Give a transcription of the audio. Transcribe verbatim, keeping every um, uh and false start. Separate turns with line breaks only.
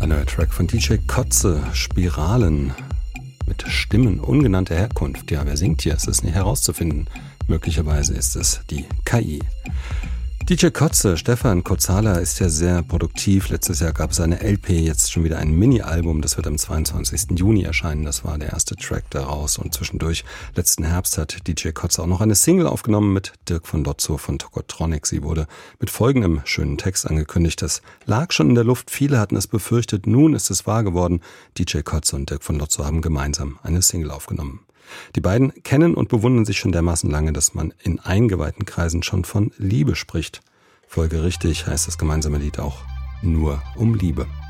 Ein neuer Track von D J Kotze, Spiralen, mit Stimmen ungenannter Herkunft. Ja, wer singt hier? Es ist nicht herauszufinden. Möglicherweise ist es die K I. D J Kotze, Stefan Kotzala, ist ja sehr produktiv. Letztes Jahr gab es eine L P, jetzt schon wieder ein Mini-Album. Das wird am zweiundzwanzigsten Juni erscheinen. Das war der erste Track daraus. Und zwischendurch, letzten Herbst, hat D J Kotze auch noch eine Single aufgenommen mit Dirk von Lotzo von Tokotronic. Sie wurde mit folgendem schönen Text angekündigt. Das lag schon in der Luft. Viele hatten es befürchtet. Nun ist es wahr geworden. D J Kotze und Dirk von Lotzo haben gemeinsam eine Single aufgenommen. Die beiden kennen und bewundern sich schon dermaßen lange, dass man in eingeweihten Kreisen schon von Liebe spricht. Folgerichtig heißt das gemeinsame Lied auch Nur um Liebe.